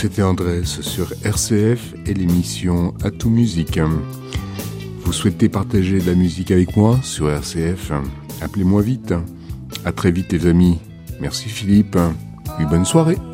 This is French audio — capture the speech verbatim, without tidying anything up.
c'était Andrés sur R C F et l'émission Atout Musique. Vous souhaitez partager de la musique avec moi sur R C F? Appelez-moi vite. À très vite les amis. Merci Philippe. Une bonne soirée.